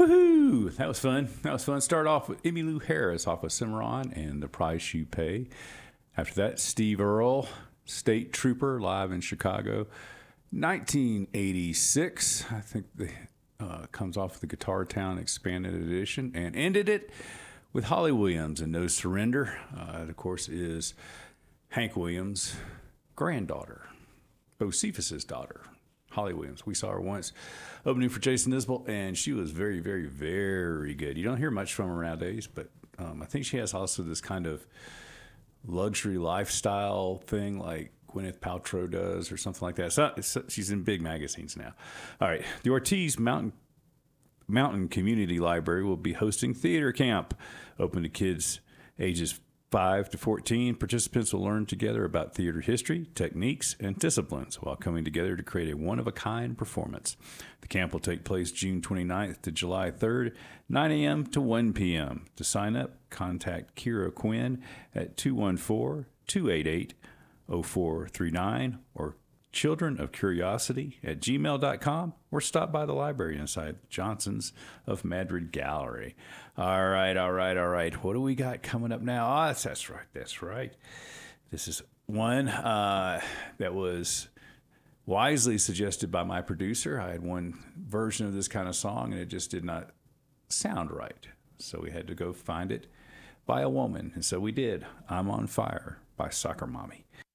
Woohoo! That was fun. That was fun. Start off with Emmylou Harris off of Cimarron and The Price You Pay. After that, Steve Earle, State Trooper, live in Chicago. 1986, I think the comes off the Guitar Town Expanded Edition, and ended it with Holly Williams and No Surrender. It, of course, is Hank Williams' granddaughter, Bocephus's daughter, Holly Williams. We saw her once opening for Jason Isbell, and she was very, very, very good. You don't hear much from her nowadays, but I think she has also this kind of luxury lifestyle thing like Gwyneth Paltrow does or something like that. She's in big magazines now. All right. The Ortiz Mountain Community Library will be hosting theater camp, open to kids ages 5 to 14. Participants will learn together about theater history, techniques, and disciplines while coming together to create a one-of-a-kind performance. The camp will take place June 29th to July 3rd, 9 a.m. to 1 p.m. To sign up, contact Kira Quinn at 214-288-0439 or childrenofcuriosity@gmail.com, or stop by the library inside Johnson's of Madrid Gallery. All right. What do we got coming up now? Oh, that's right. This is one that was wisely suggested by my producer. I had one version of this kind of song, and it just did not sound right. So we had to go find it by a woman, and so we did. I'm on Fire by Soccer Mommy.